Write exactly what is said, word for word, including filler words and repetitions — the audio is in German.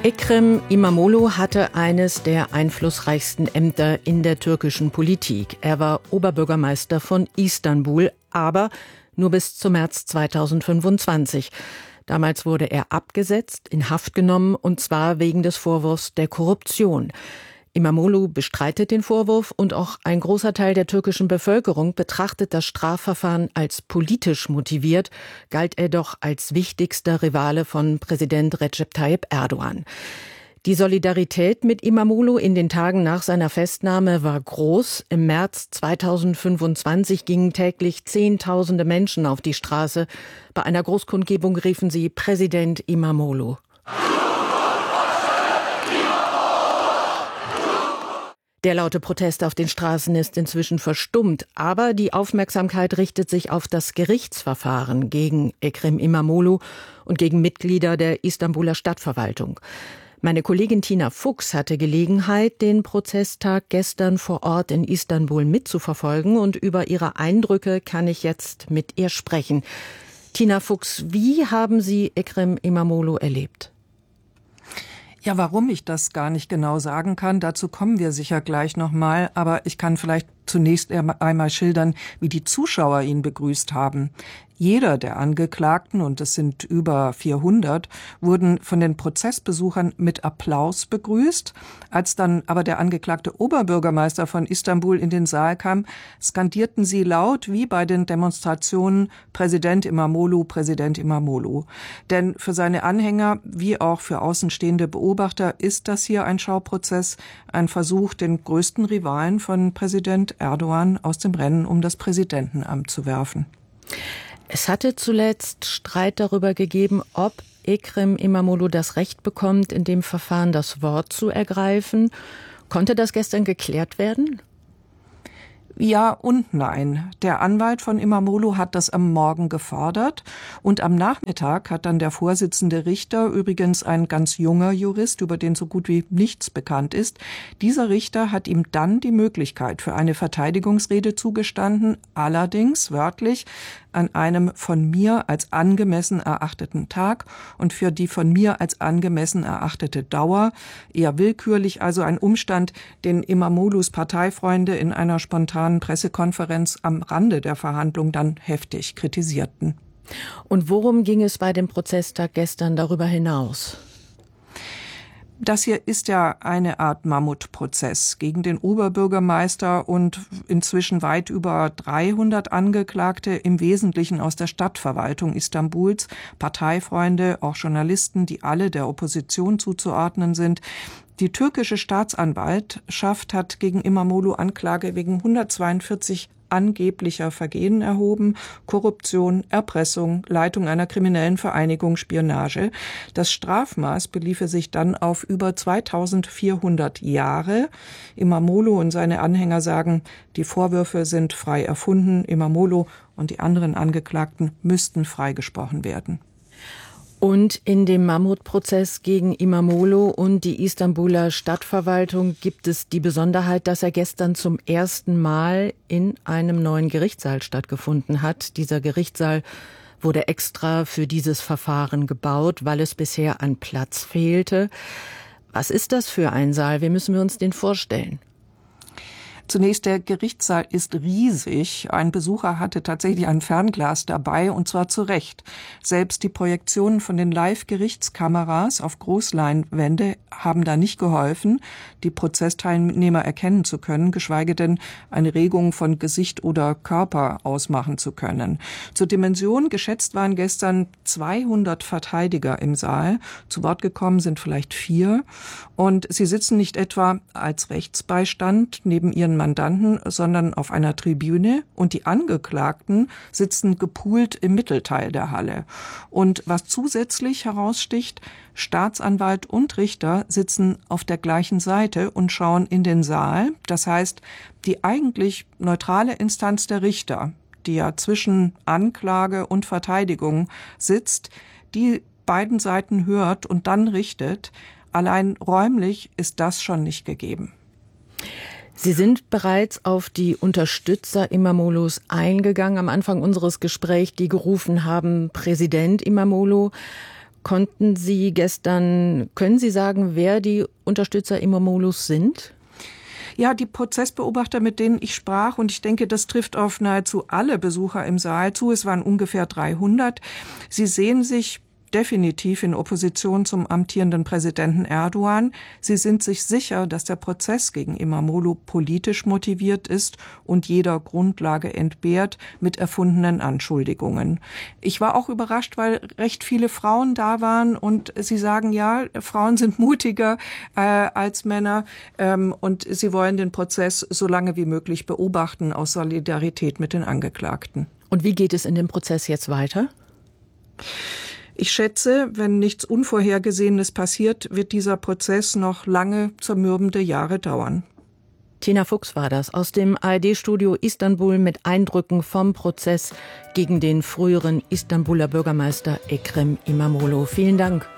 Ekrem İmamoğlu hatte eines der einflussreichsten Ämter in der türkischen Politik. Er war Oberbürgermeister von Istanbul, aber nur bis zum März zweitausendfünfundzwanzig. Damals wurde er abgesetzt, in Haft genommen, und zwar wegen des Vorwurfs der Korruption. İmamoğlu bestreitet den Vorwurf und auch ein großer Teil der türkischen Bevölkerung betrachtet das Strafverfahren als politisch motiviert, galt er doch als wichtigster Rivale von Präsident Recep Tayyip Erdogan. Die Solidarität mit İmamoğlu in den Tagen nach seiner Festnahme war groß. Im März zweitausendfünfundzwanzig gingen täglich Zehntausende Menschen auf die Straße. Bei einer Großkundgebung riefen sie Präsident İmamoğlu. Der laute Protest auf den Straßen ist inzwischen verstummt, aber die Aufmerksamkeit richtet sich auf das Gerichtsverfahren gegen Ekrem İmamoğlu und gegen Mitglieder der Istanbuler Stadtverwaltung. Meine Kollegin Tina Fuchs hatte Gelegenheit, den Prozesstag gestern vor Ort in Istanbul mitzuverfolgen, und über ihre Eindrücke kann ich jetzt mit ihr sprechen. Tina Fuchs, wie haben Sie Ekrem İmamoğlu erlebt? Ja, warum ich das gar nicht genau sagen kann, dazu kommen wir sicher gleich nochmal, aber ich kann vielleicht zunächst einmal schildern, wie die Zuschauer ihn begrüßt haben. Jeder der Angeklagten, und es sind über vierhundert, wurden von den Prozessbesuchern mit Applaus begrüßt. Als dann aber der angeklagte Oberbürgermeister von Istanbul in den Saal kam, skandierten sie laut wie bei den Demonstrationen Präsident İmamoğlu, Präsident İmamoğlu. Denn für seine Anhänger wie auch für außenstehende Beobachter ist das hier ein Schauprozess, ein Versuch, den größten Rivalen von Präsident Erdogan aus dem Rennen um das Präsidentenamt zu werfen. Es hatte zuletzt Streit darüber gegeben, ob Ekrem İmamoğlu das Recht bekommt, in dem Verfahren das Wort zu ergreifen. Konnte das gestern geklärt werden? Ja und nein. Der Anwalt von İmamoğlu hat das am Morgen gefordert, und am Nachmittag hat dann der Vorsitzende Richter, übrigens ein ganz junger Jurist, über den so gut wie nichts bekannt ist, dieser Richter hat ihm dann die Möglichkeit für eine Verteidigungsrede zugestanden, allerdings wörtlich an einem von mir als angemessen erachteten Tag und für die von mir als angemessen erachtete Dauer, eher willkürlich, also ein Umstand, den İmamoğlu's Parteifreunde in einer spontanen Pressekonferenz am Rande der Verhandlung dann heftig kritisierten. Und worum ging es bei dem Prozesstag gestern darüber hinaus? Das hier ist ja eine Art Mammutprozess gegen den Oberbürgermeister und inzwischen weit über dreihundert Angeklagte, im Wesentlichen aus der Stadtverwaltung Istanbuls, Parteifreunde, auch Journalisten, die alle der Opposition zuzuordnen sind. Die türkische Staatsanwaltschaft hat gegen İmamoğlu Anklage wegen hundertzweiundvierzig angeblicher Vergehen erhoben: Korruption, Erpressung, Leitung einer kriminellen Vereinigung, Spionage. Das Strafmaß beliefe sich dann auf über zweitausendvierhundert Jahre. İmamoğlu und seine Anhänger sagen, die Vorwürfe sind frei erfunden. İmamoğlu und die anderen Angeklagten müssten freigesprochen werden. Und in dem Mammutprozess gegen İmamoğlu und die Istanbuler Stadtverwaltung gibt es die Besonderheit, dass er gestern zum ersten Mal in einem neuen Gerichtssaal stattgefunden hat. Dieser Gerichtssaal wurde extra für dieses Verfahren gebaut, weil es bisher an Platz fehlte. Was ist das für ein Saal? Wie müssen wir uns den vorstellen? Zunächst, der Gerichtssaal ist riesig. Ein Besucher hatte tatsächlich ein Fernglas dabei, und zwar zu Recht. Selbst die Projektionen von den Live-Gerichtskameras auf Großleinwände haben da nicht geholfen, die Prozessteilnehmer erkennen zu können, geschweige denn eine Regung von Gesicht oder Körper ausmachen zu können. Zur Dimension geschätzt waren gestern zweihundert Verteidiger im Saal. Zu Wort gekommen sind vielleicht vier. Und sie sitzen nicht etwa als Rechtsbeistand neben ihren Mandanten, sondern auf einer Tribüne, und die Angeklagten sitzen gepoolt im Mittelteil der Halle. Und was zusätzlich heraussticht, Staatsanwalt und Richter sitzen auf der gleichen Seite und schauen in den Saal. Das heißt, die eigentlich neutrale Instanz der Richter, die ja zwischen Anklage und Verteidigung sitzt, die beiden Seiten hört und dann richtet. Allein räumlich ist das schon nicht gegeben. Sie sind bereits auf die Unterstützer İmamoğlu's eingegangen am Anfang unseres Gesprächs, die gerufen haben, Präsident İmamoğlu. konnten Sie gestern, können Sie sagen, wer die Unterstützer İmamoğlu's sind? Ja, die Prozessbeobachter, mit denen ich sprach, und ich denke, das trifft auf nahezu alle Besucher im Saal zu, es waren ungefähr dreihundert, sie sehen sich definitiv in Opposition zum amtierenden Präsidenten Erdogan. Sie sind sich sicher, dass der Prozess gegen İmamoğlu politisch motiviert ist und jeder Grundlage entbehrt mit erfundenen Anschuldigungen. Ich war auch überrascht, weil recht viele Frauen da waren und sie sagen, ja, Frauen sind mutiger äh, als Männer ähm, und sie wollen den Prozess so lange wie möglich beobachten aus Solidarität mit den Angeklagten. Und wie geht es in dem Prozess jetzt weiter? Ich schätze, wenn nichts Unvorhergesehenes passiert, wird dieser Prozess noch lange zermürbende Jahre dauern. Tina Fuchs war das aus dem A R D-Studio Istanbul mit Eindrücken vom Prozess gegen den früheren Istanbuler Bürgermeister Ekrem İmamoğlu. Vielen Dank.